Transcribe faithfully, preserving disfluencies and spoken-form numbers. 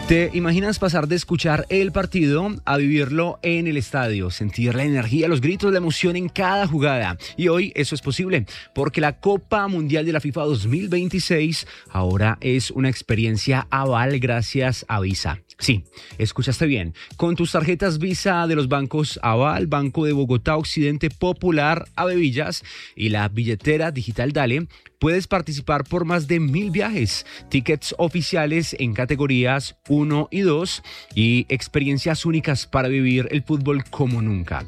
¿Te imaginas pasar de escuchar el partido a vivirlo en el estadio? Sentir la energía, los gritos, la emoción en cada jugada. Y hoy eso es posible, porque la Copa Mundial de la FIFA dos mil veintiséis ahora es una experiencia Aval gracias a Visa. Sí, escuchaste bien. Con tus tarjetas Visa de los bancos Aval, Banco de Bogotá, Occidente Popular, Avevillas y la billetera digital Dale, puedes participar por más de mil viajes, tickets oficiales en categorías uno y dos y experiencias únicas para vivir el fútbol como nunca.